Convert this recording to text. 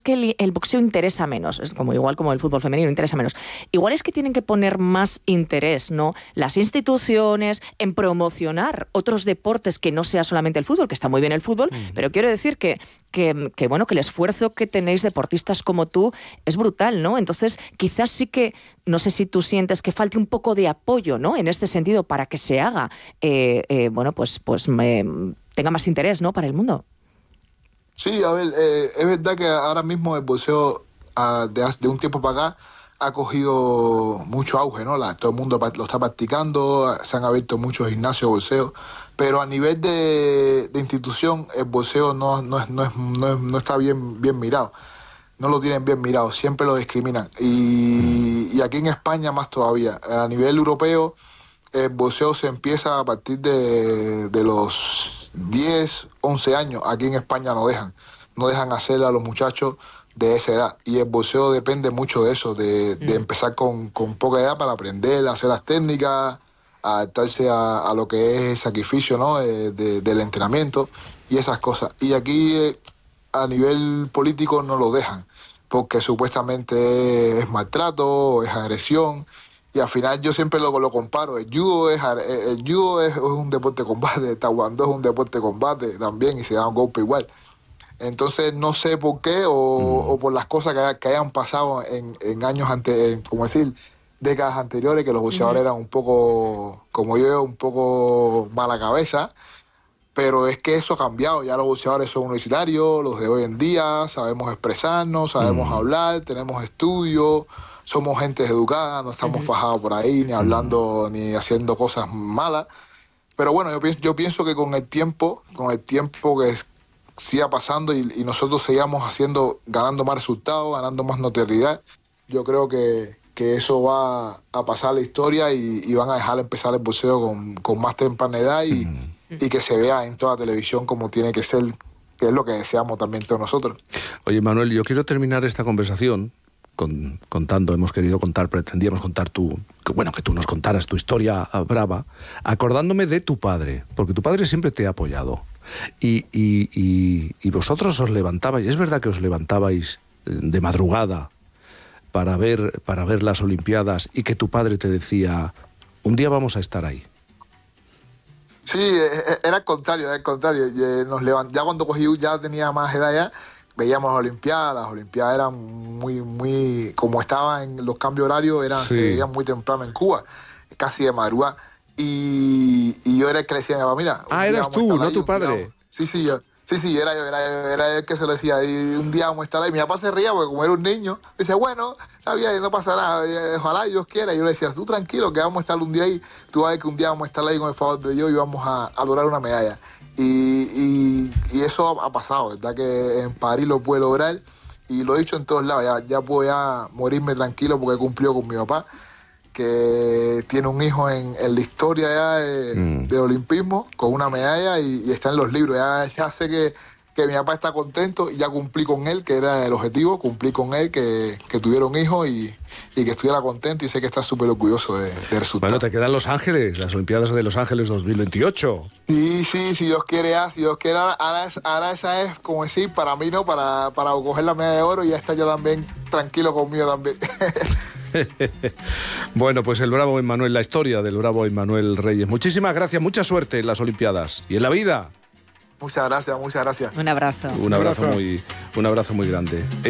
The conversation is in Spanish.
que el boxeo interesa menos, es como igual como el fútbol femenino interesa menos. Igual es que tienen que poner más interés, ¿no?, las instituciones en promocionar otros deportes que no sea solamente el fútbol, que está muy bien el fútbol, pero quiero decir que bueno, que el esfuerzo que tenéis deportistas como tú es brutal, ¿no? Entonces, quizás sí que, no sé si tú sientes que falte un poco de apoyo, ¿no?, en este sentido, para que se haga, bueno, pues tenga más interés, ¿no?, para el mundo. Sí, a ver, es verdad que ahora mismo el boxeo de un tiempo para acá ha cogido mucho auge, ¿no? Todo el mundo lo está practicando, se han abierto muchos gimnasios de boxeo, pero a nivel de institución el boxeo no está bien mirado, no lo tienen bien mirado, siempre lo discriminan. Y aquí en España más todavía. A nivel europeo el boxeo se empieza a partir de los 10, 11 años. Aquí en España no dejan hacer a los muchachos de esa edad. Y el boxeo depende mucho de eso, de empezar con poca edad para aprender a hacer las técnicas, a adaptarse a lo que es el sacrificio, ¿no?, del entrenamiento y esas cosas. Y aquí a nivel político no lo dejan, porque supuestamente es maltrato, es agresión. Y al final yo siempre lo comparo. El judo es un deporte de combate, el taekwondo es un deporte de combate también y se da un golpe igual. Entonces no sé por qué o por las cosas que hayan pasado en años antes, como decir, décadas anteriores, que los boxeadores eran un poco, como yo, un poco mala cabeza. Pero es que eso ha cambiado, ya los boxeadores son universitarios, los de hoy en día, sabemos expresarnos, sabemos hablar, tenemos estudios, somos gente educada, no estamos fajados por ahí, ni hablando, ni haciendo cosas malas. Pero bueno, yo pienso que con el tiempo que siga pasando y nosotros sigamos ganando más resultados, ganando más notoriedad, yo creo que eso va a pasar a la historia y van a dejar empezar el boxeo con más temprana edad y que se vea en toda la televisión como tiene que ser, que es lo que deseamos también todos nosotros. Oye, Manuel, yo quiero terminar esta conversación pretendíamos contar que tú nos contaras tu historia brava, acordándome de tu padre, porque tu padre siempre te ha apoyado. Y vosotros os levantabais, es verdad que os levantabais de madrugada para ver las Olimpiadas y que tu padre te decía, un día vamos a estar ahí. Sí, era el contrario. Ya cuando ya tenía más edad ya, veíamos las Olimpiadas eran muy, como estaban en los cambios horarios, se veían muy temprano en Cuba, casi de madrugada. Y yo era el que le decía a mi papá, mira... eras tú, no tu padre. Sí, era yo el que se lo decía, y un día vamos a estar ahí. Mi papá se reía porque como era un niño, decía, bueno, está bien, no pasa nada, ojalá Dios quiera. Y yo le decía, tú tranquilo, que vamos a estar un día ahí, tú vas a ver que un día vamos a estar ahí con el favor de Dios y vamos a lograr una medalla. Y eso ha pasado, ¿verdad? Que en París lo pude lograr y lo he dicho en todos lados, ya puedo morirme tranquilo porque he cumplido con mi papá, que tiene un hijo en la historia ya de olimpismo con una medalla y está en los libros. Ya sé que mi papá está contento y ya cumplí con él, que era el objetivo, cumplí con él que tuviera un hijo y que estuviera contento, y sé que está súper orgulloso de resultado. Bueno, te quedan Los Ángeles, las Olimpiadas de Los Ángeles 2028. Sí, si Dios quiere, ahora esa es, como decir, para mí, ¿no? Para coger la medalla de oro y ya está yo también tranquilo conmigo también. Bueno, pues el bravo Emmanuel, la historia del bravo Emmanuel Reyes. Muchísimas gracias, mucha suerte en las Olimpiadas y en la vida. Muchas gracias. Un abrazo. Un abrazo muy grande.